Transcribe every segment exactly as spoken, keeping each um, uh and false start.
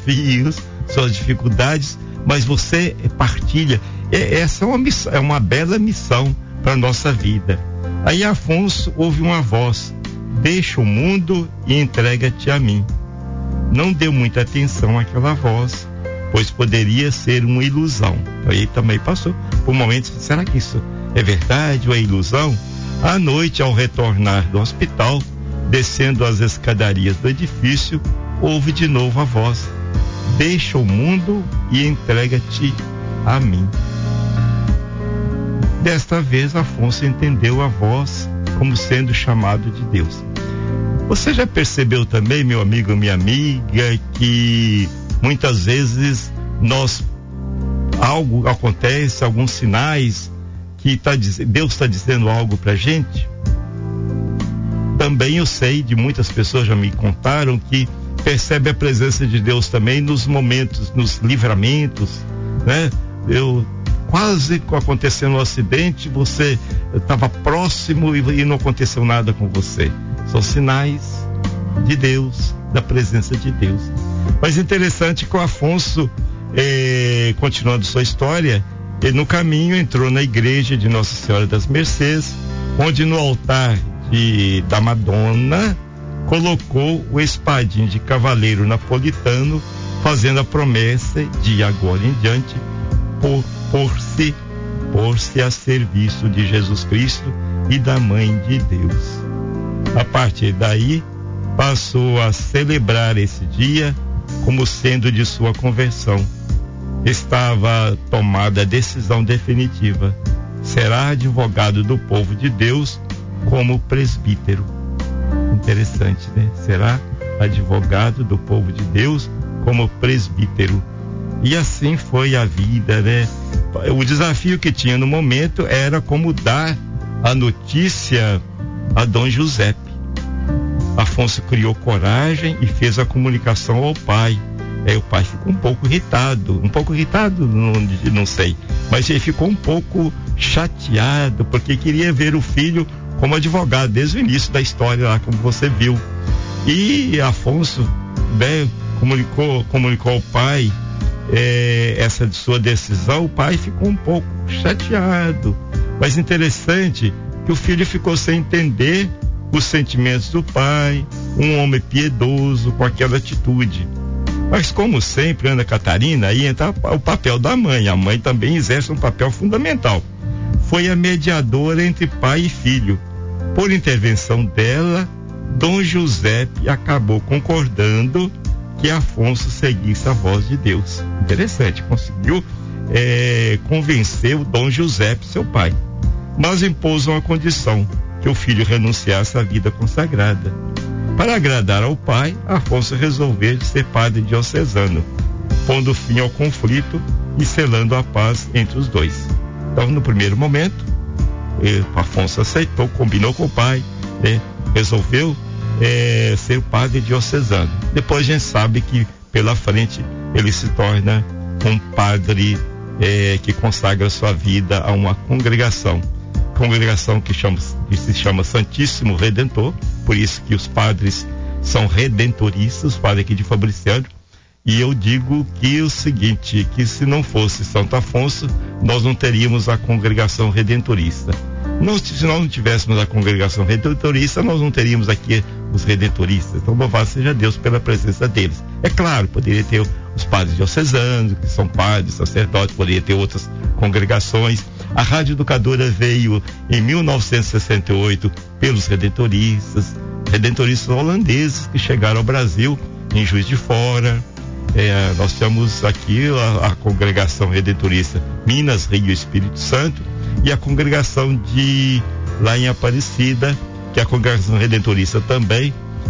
desafios, suas dificuldades, mas você partilha. É, essa é uma missão, é uma bela missão para nossa vida. Aí Afonso ouve uma voz: deixa o mundo e entrega-te a mim. Não deu muita atenção àquela voz, pois poderia ser uma ilusão. Aí também passou por momentos: será que isso é verdade ou é ilusão? À noite, ao retornar do hospital, descendo as escadarias do edifício, ouve de novo a voz: deixa o mundo e entrega-te a mim. Desta vez, Afonso entendeu a voz como sendo chamado de Deus. Você já percebeu também, meu amigo, minha amiga, que muitas vezes nós, algo acontece, alguns sinais que tá, Deus está dizendo algo pra gente? Também eu sei de muitas pessoas já me contaram que percebe a presença de Deus também nos momentos, nos livramentos, né? Eu quase acontecendo um acidente, você estava próximo e, e não aconteceu nada com você. São sinais de Deus, da presença de Deus. Mas interessante que o Afonso, eh, continuando sua história, ele no caminho entrou na igreja de Nossa Senhora das Mercês, onde no altar de, da Madonna colocou o espadinho de cavaleiro napolitano, fazendo a promessa de agora em diante por pôr-se pôr-se a serviço de Jesus Cristo e da Mãe de Deus. A partir daí, passou a celebrar esse dia como sendo de sua conversão. Estava tomada a decisão definitiva: será advogado do povo de Deus como presbítero. Interessante, né? Será advogado do povo de Deus como presbítero. E assim foi a vida, né? O desafio que tinha no momento era como dar a notícia a Dom Giuseppe. Afonso criou coragem e fez a comunicação ao pai. Aí o pai ficou um pouco irritado, um pouco irritado, não, não sei, mas ele ficou um pouco chateado, porque queria ver o filho como advogado desde o início da história lá, como você viu. E Afonso, né, comunicou, comunicou ao pai É, essa de sua decisão. O pai ficou um pouco chateado, mas interessante que o filho ficou sem entender os sentimentos do pai, um homem piedoso com aquela atitude. Mas como sempre, Ana Catarina, aí entra o papel da mãe. A mãe também exerce um papel fundamental. Foi a mediadora entre pai e filho. Por intervenção dela, Dom Giuseppe acabou concordando que Afonso seguisse a voz de Deus. Interessante, conseguiu é, convencer o Dom Giuseppe, seu pai, mas impôs uma condição: que o filho renunciasse à vida consagrada. Para agradar ao pai, Afonso resolveu ser padre diocesano, pondo fim ao conflito e selando a paz entre os dois. Então, no primeiro momento, eh, Afonso aceitou, combinou com o pai, né, resolveu É, ser padre diocesano. Depois a gente sabe que pela frente ele se torna um padre é, que consagra sua vida a uma congregação, congregação que, chama, que se chama Santíssimo Redentor. Por isso que os padres são redentoristas, os padres aqui de Fabriciano. E eu digo que o seguinte, que se não fosse Santo Afonso, nós não teríamos a congregação redentorista. Não, se nós não tivéssemos a congregação redentorista, nós não teríamos aqui os redentoristas. Então, louvado seja Deus pela presença deles. É claro, poderia ter os padres diocesanos, que são padres, sacerdotes, poderia ter outras congregações. A Rádio Educadora veio em mil novecentos e sessenta e oito pelos redentoristas, redentoristas holandeses que chegaram ao Brasil em Juiz de Fora. É, nós temos aqui a, a congregação redentorista Minas, Rio e Espírito Santo, e a congregação de lá em Aparecida, que é a congregação redentorista também,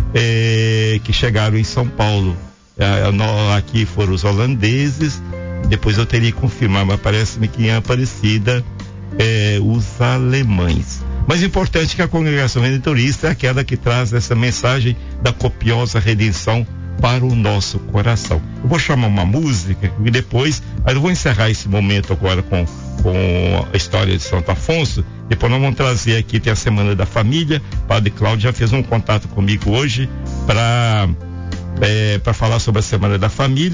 é, que chegaram em São Paulo. É, no, aqui foram os holandeses, depois eu teria que confirmar, mas parece-me que em Aparecida é, os alemães. Mas importante que a congregação redentorista é aquela que traz essa mensagem da copiosa redenção para o nosso coração. Eu vou chamar uma música e depois, aí eu vou encerrar esse momento agora com, com a história de Santo Afonso. Depois nós vamos trazer aqui, tem a Semana da Família. O Padre Cláudio já fez um contato comigo hoje para é, para falar sobre a Semana da Família.